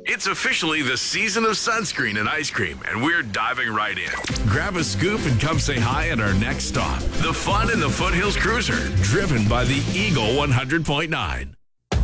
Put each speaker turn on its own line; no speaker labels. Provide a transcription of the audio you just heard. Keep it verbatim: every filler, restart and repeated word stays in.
It's officially the season of sunscreen and ice cream, and we're diving right in. Grab a scoop and come say hi at our next stop. The fun in the Foothills Cruiser, driven by the Eagle one hundred point nine.